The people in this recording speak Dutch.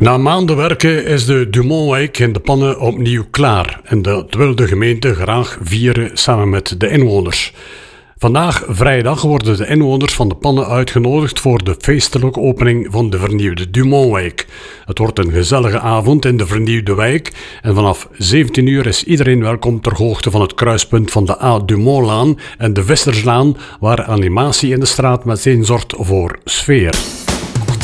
Na maanden werken is de Dumontwijk in de Pannen opnieuw klaar en dat wil de gemeente graag vieren samen met de inwoners. Vandaag, vrijdag, worden de inwoners van de Pannen uitgenodigd voor de feestelijke opening van de vernieuwde Dumontwijk. Het wordt een gezellige avond in de vernieuwde wijk en vanaf 17 uur is iedereen welkom ter hoogte van het kruispunt van de A. Dumontlaan en de Visserslaan, waar animatie in de straat meteen zorgt voor sfeer.